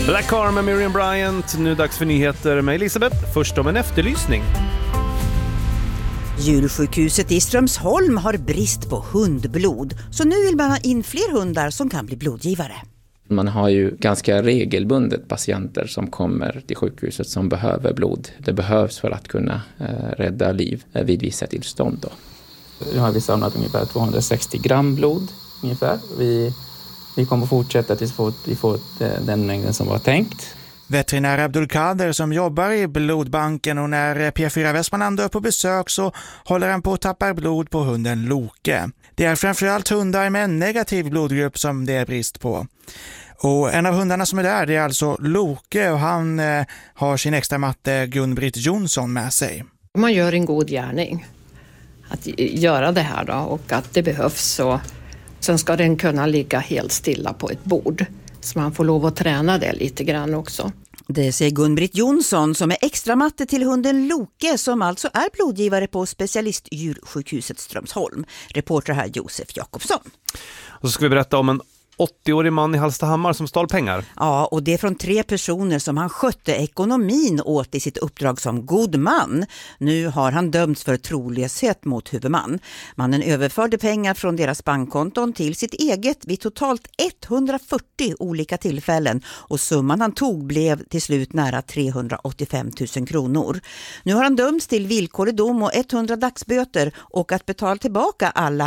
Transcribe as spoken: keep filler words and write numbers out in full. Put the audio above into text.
Black Car med Miriam Bryant. Nu dags för nyheter med Elisabeth. Först om en efterlysning. Djursjukhuset i Strömsholm har brist på hundblod. Så nu vill man ha in fler hundar som kan bli blodgivare. Man har ju ganska regelbundet patienter som kommer till sjukhuset som behöver blod. Det behövs för att kunna eh, rädda liv eh, vid vissa tillstånd. Då. Nu har vi samlat ungefär tvåhundrasextio gram blod ungefär. Vi, vi kommer fortsätta tills vi får den mängden som var tänkt. Veterinär Abdulkader som jobbar i blodbanken, och när P fyra Västmanland är på besök så håller han på att tappa blod på hunden Loke. Det är framförallt hundar med en negativ blodgrupp som det är brist på. Och en av hundarna som är där, det är alltså Loke, och han eh, har sin extra matte Gun-Britt Jonsson med sig. Man gör en god gärning att göra det här då, och att det behövs, så sen ska den kunna ligga helt stilla på ett bord. Så man får lov att träna det lite grann också. Det säger Gun-Britt Jonsson som är extra matte till hunden Loke, som alltså är blodgivare på specialistdjursjukhuset Strömsholm. Reporter här Josef Jakobsson. Och så ska vi berätta om en åttioårig man i Hallstahammar som stal pengar. Ja, och det är från tre personer som han skötte ekonomin åt i sitt uppdrag som god man. Nu har han dömts för trolöshet mot huvudman. Mannen överförde pengar från deras bankkonton till sitt eget vid totalt etthundrafyrtio olika tillfällen, och summan han tog blev till slut nära trehundraåttiofem tusen kronor. Nu har han dömts till villkorlig dom och hundra dagsböter och att betala tillbaka alla